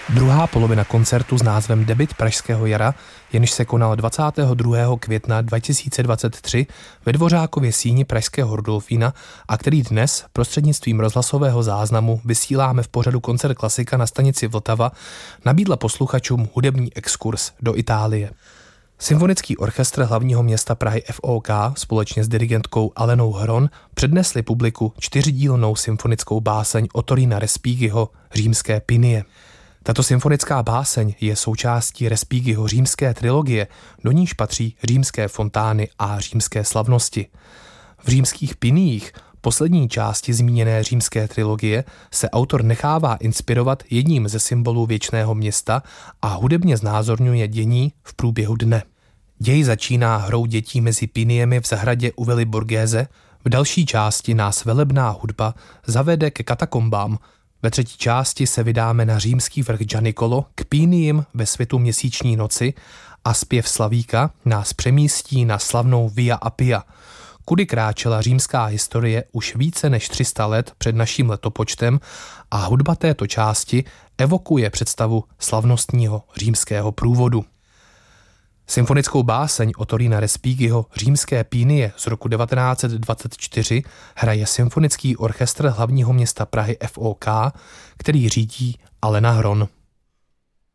Druhá polovina koncertu s názvem Debut Pražského jara, jenž se konal 22. května 2023 ve Dvořákově síni pražského Rudolfína a který dnes prostřednictvím rozhlasového záznamu vysíláme v pořadu Koncert Klasika na stanici Vltava, nabídla posluchačům hudební exkurs do Itálie. Symfonický orchestr hlavního města Prahy FOK společně s dirigentkou Alenou Hron přednesli publiku 4dílnou symfonickou báseň Ottorina Respighiho Římské Pinie. Tato symfonická báseň je součástí Respighiho římské trilogie, do níž patří Římské fontány a Římské slavnosti. V Římských Piniích, poslední části zmíněné římské trilogie, se autor nechává inspirovat jedním ze symbolů věčného města a hudebně znázorňuje dění v průběhu dne. Děj začíná hrou dětí mezi piniemi v zahradě u Vily Borghese, v další části nás velebná hudba zavede ke katakombám, ve třetí části se vydáme na římský vrch Gianicolo k Piniím ve světu měsíční noci a zpěv Slavíka nás přemístí na slavnou Via Appia, kudy kráčela římská historie už více než 300 let před naším letopočtem a hudba této části evokuje představu slavnostního římského průvodu. Symfonickou báseň Ottorina Respighiho Římské Pinie z roku 1924 hraje Symfonický orchestr hlavního města Prahy FOK, který řídí Alena Hron.